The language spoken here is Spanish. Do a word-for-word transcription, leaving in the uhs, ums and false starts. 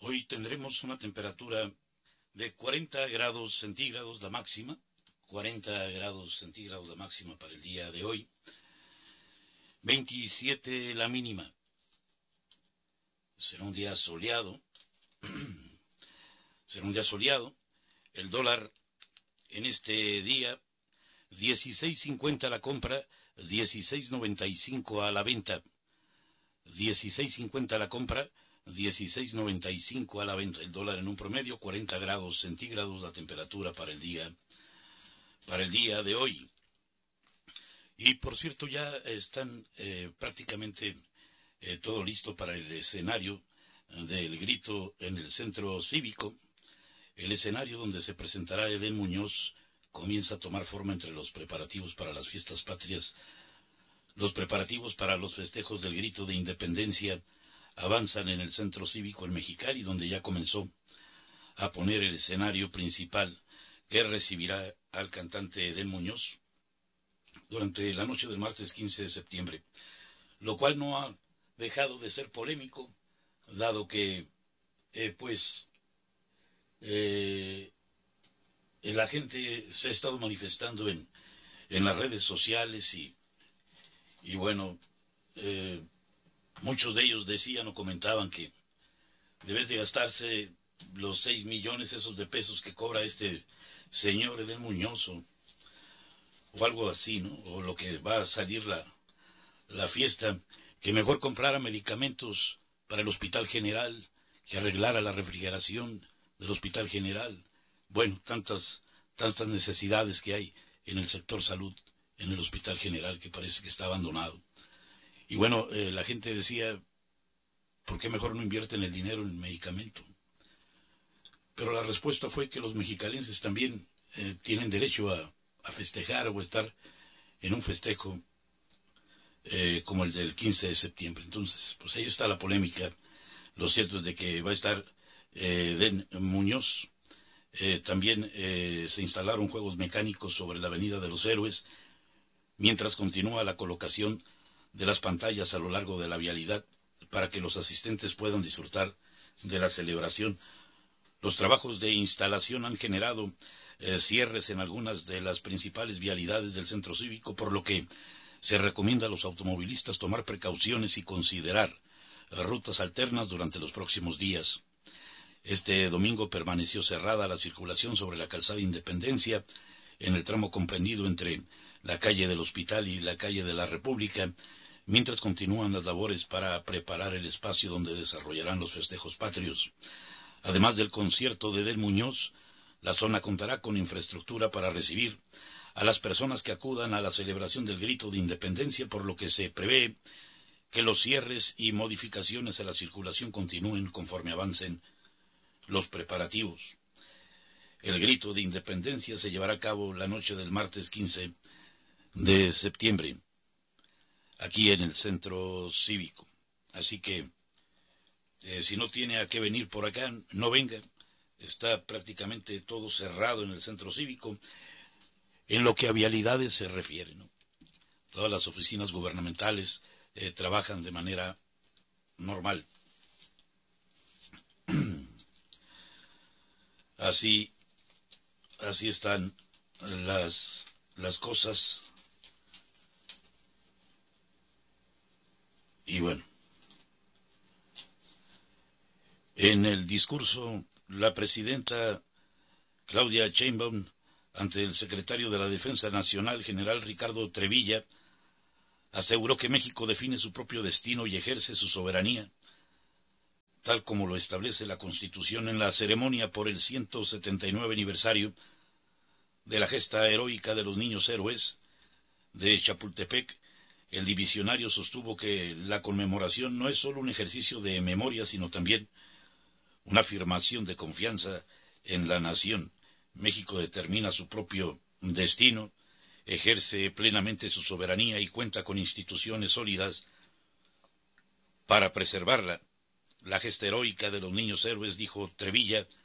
Hoy tendremos una temperatura de cuarenta grados centígrados la máxima, cuarenta grados centígrados la máxima para el día de hoy, veintisiete la mínima. Será un día soleado, será un día soleado. El dólar en este día, dieciséis cincuenta la compra, dieciséis noventa y cinco a la venta. dieciséis cincuenta la compra, dieciséis noventa y cinco a la venta. El dólar en un promedio, cuarenta grados centígrados la temperatura para el día, para el día de hoy. Y por cierto, ya están eh, prácticamente eh, todo listo para el escenario del grito en el centro cívico. El escenario donde se presentará Edén Muñoz comienza a tomar forma entre los preparativos para las fiestas patrias. Los preparativos para los festejos del grito de independencia avanzan en el centro cívico en Mexicali, donde ya comenzó a poner el escenario principal que recibirá al cantante Edén Muñoz durante la noche del martes quince de septiembre, lo cual no ha dejado de ser polémico, dado que, eh, pues, eh, la gente se ha estado manifestando en, en las redes sociales y, y bueno, eh, muchos de ellos decían o comentaban que debes de gastarse los seis millones esos de pesos que cobra este señor Edén Muñoz o, o algo así, ¿no? O lo que va a salir la, la fiesta, que mejor comprara medicamentos para el Hospital General, que arreglara la refrigeración del Hospital General. Bueno, tantas, tantas necesidades que hay en el sector salud, en el Hospital General, que parece que está abandonado. Y bueno, eh, la gente decía, ¿por qué mejor no invierten el dinero en medicamento? Pero la respuesta fue que los mexicalenses también eh, tienen derecho a, a festejar o a estar en un festejo eh, como el del quince de septiembre. Entonces, pues ahí está la polémica. Lo cierto es de que va a estar eh, Den Muñoz. Eh, también eh, se instalaron juegos mecánicos sobre la Avenida de los Héroes, mientras continúa la colocación de las pantallas a lo largo de la vialidad para que los asistentes puedan disfrutar de la celebración. Los trabajos de instalación han generado eh, cierres en algunas de las principales vialidades del centro cívico, por lo que se recomienda a los automovilistas tomar precauciones y considerar eh, rutas alternas durante los próximos días. Este domingo permaneció cerrada la circulación sobre la calzada Independencia, en el tramo comprendido entre la calle del Hospital y la calle de la República, mientras continúan las labores para preparar el espacio donde desarrollarán los festejos patrios. Además del concierto de Edén Muñoz, la zona contará con infraestructura para recibir a las personas que acudan a la celebración del grito de independencia, por lo que se prevé que los cierres y modificaciones a la circulación continúen conforme avancen los preparativos. El grito de independencia se llevará a cabo la noche del martes quince de septiembre, aquí en el centro cívico. Así que, eh, si no tiene a qué venir por acá, no venga. Está prácticamente todo cerrado en el centro cívico, en lo que a vialidades se refiere, ¿no? Todas las oficinas gubernamentales eh, trabajan de manera normal. Así, así están las, las cosas. Y bueno, en el discurso, la presidenta Claudia Sheinbaum, ante el secretario de la Defensa Nacional, general Ricardo Trevilla, aseguró que México define su propio destino y ejerce su soberanía, tal como lo establece la Constitución. En la ceremonia por el ciento setenta y nueve aniversario de la gesta heroica de los niños héroes de Chapultepec, el divisionario sostuvo que la conmemoración no es solo un ejercicio de memoria, sino también una afirmación de confianza en la nación. México determina su propio destino, ejerce plenamente su soberanía y cuenta con instituciones sólidas para preservarla. La gesta heroica de los niños héroes, dijo Trevilla,